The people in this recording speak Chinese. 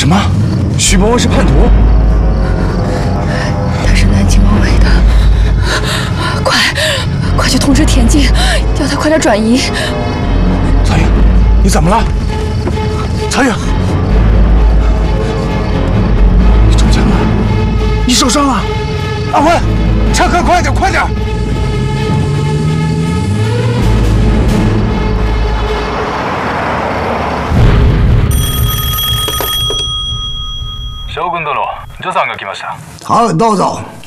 么？徐伯伯是叛徒？ 他是南京王伟的，快去通知田径，叫他快点转移。 曹颖，你怎么了？曹颖，你中枪了？你受伤了？阿欢，乘客快点，快点！ 将軍殿、助さんが来ました。 はい、どうぞ。